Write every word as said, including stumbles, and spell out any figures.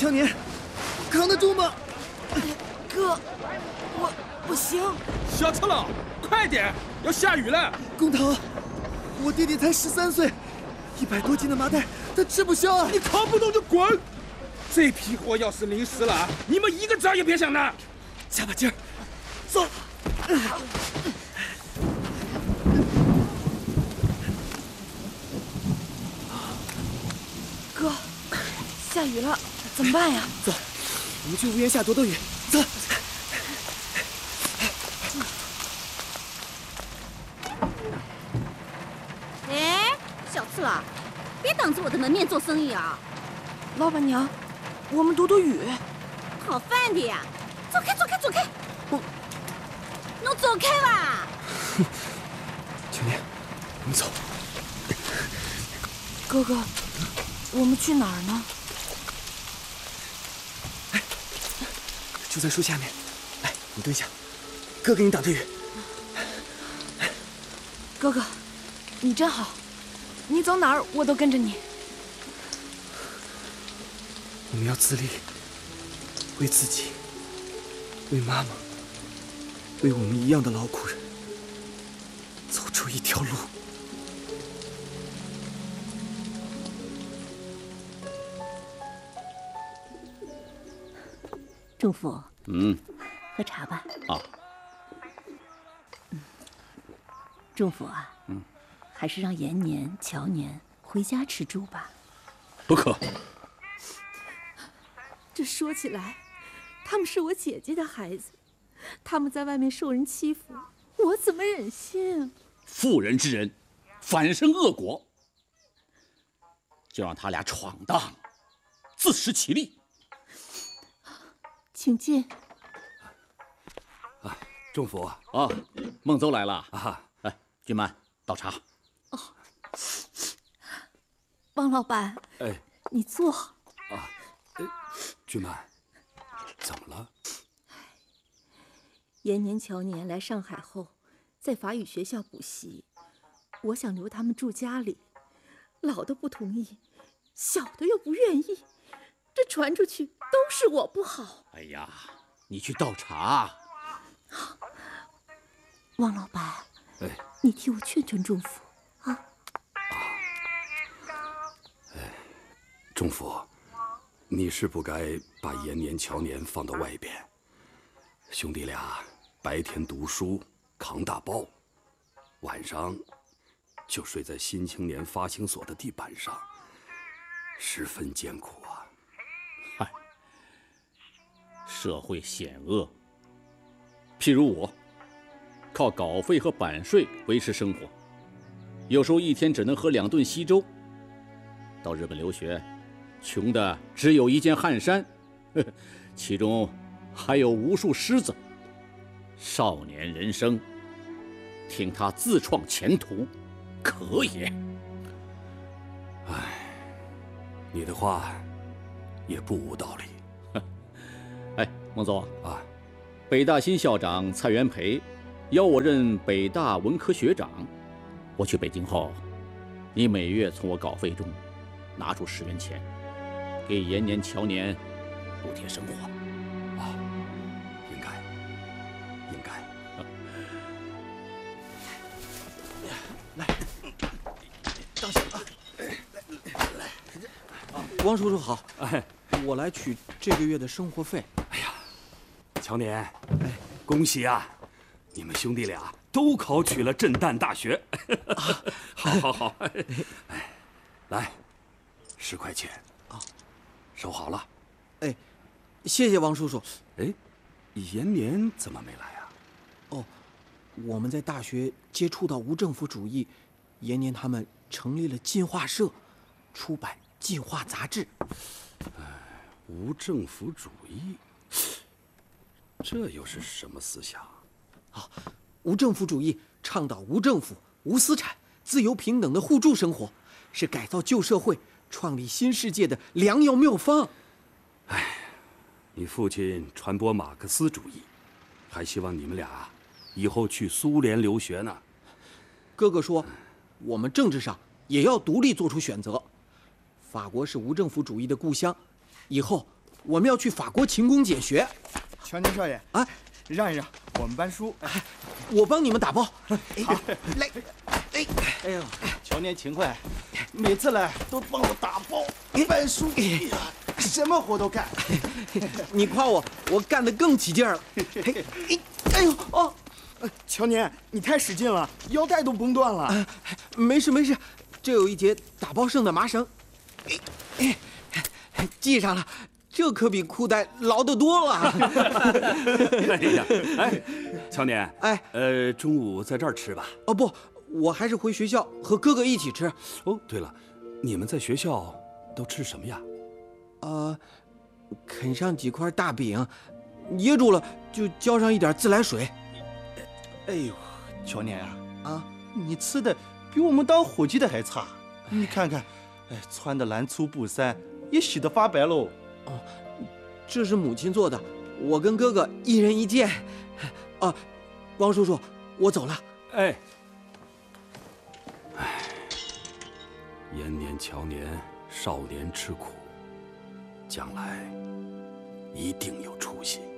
强年，扛得住吗？ 哥，我不行。 小次郎，快点，要下雨了。 工藤，我弟弟才十三岁，一百多斤的麻袋他吃不消啊！ 你扛不动就滚！这批货要是淋湿了，你们一个渣也别想拿。 加把劲儿，走。 哥，下雨了，怎么办呀？ 走，我们去屋檐下躲躲雨。走。 哎，小次郎，别当着我的门面做生意啊！ 老板娘，我们躲躲雨。 好饭的呀！走开，走开，走开！ 我， 侬走开吧！ 强年，我们走。 哥哥，我们去哪儿呢？ 哎，就在树下面。来，你蹲下，哥给你挡着雨。 哥哥，你真好，你走哪儿我都跟着你。 我们要自立，为自己，为妈妈，为我们一样的劳苦人，走出一条路。 仲甫， 嗯， 喝茶吧。 啊， 嗯，仲甫啊， 嗯， 还是让延年、乔年回家吃住吧。 不可。 这说起来，他们是我姐姐的孩子，他们在外面受人欺负，我怎么忍心？ 妇人之仁，反生恶果，就让他俩闯荡，自食其力。 请进。 啊，仲甫啊，孟邹来了啊！ 来，君曼倒茶。 哦，王老板， 哎， 你坐。 啊，哎，君曼，怎么了？ 延年、乔年来上海后，在法语学校补习，我想留他们住家里，老的不同意，小的又不愿意，这传出去都是我不好。 哎呀，你去倒茶。 王老板， 哎， 你替我劝劝仲甫啊。 啊，哎，仲甫，你是不该把延年、乔年放到外边。兄弟俩白天读书扛大包，晚上就睡在新青年发行所的地板上，十分艰苦啊。 嗨，社会险恶，譬如我，靠稿费和版税维持生活，有时候一天只能喝两顿稀粥。到日本留学，穷的只有一件汗衫，呵呵，其中还有无数虱子。少年人生，听他自创前途，可也。 唉，你的话也不无道理。 哎，孟邹啊， 北大新校长蔡元培邀我任北大文科学长。我去北京后，你每月从我稿费中拿出十元钱，给延年、乔年补贴生活。 啊，应该，应该。 啊、来，当心啊！来来，啊，王叔叔好。 哎， 我来取这个月的生活费。 哎呀，乔年，哎，恭喜啊！你们兄弟俩都考取了震旦大学。啊、好，好，好。哎，来，十块钱啊，收好了。 哎，谢谢王叔叔。 哎，延年怎么没来啊？ 哦，我们在大学接触到无政府主义，延年他们成立了进化社，出版进化杂志。 哎，无政府主义，这又是什么思想？ 啊，无政府主义倡导无政府、无私产、自由平等的互助生活，是改造旧社会、创立新世界的良药妙方。 哎，你父亲传播马克思主义，还希望你们俩以后去苏联留学呢。 哥哥说，我们政治上也要独立做出选择。法国是无政府主义的故乡，以后我们要去法国勤工俭学。 乔年少爷啊， 让一让，我们搬书。哎， 我帮你们打包。 好， 来，哎， 哎呦，乔年勤快，每次来都帮我打包、搬书，哎呀，什么活都干。 你夸我，我干得更起劲儿了。哎，哎呦，哦， 乔年，你太使劲了，腰带都崩断了。 啊、没事没事，这有一节打包剩的麻绳，哎哎，系上了。这可比裤带牢得多了。 哎呀，哎，乔年， 哎， 呃，中午在这儿吃吧。 哦不，我还是回学校和哥哥一起吃。 哦，对了，你们在学校都吃什么呀？ 呃，啃上几块大饼，噎住了就浇上一点自来水。 哎呦，乔年啊， 啊， 你吃的比我们当伙计的还差。你看看，哎，穿的蓝粗布衫也洗得发白喽。 哦，这是母亲做的，我跟哥哥一人一件。啊，王叔叔，我走了。 哎，哎，延年乔年，少年吃苦，将来一定有出息。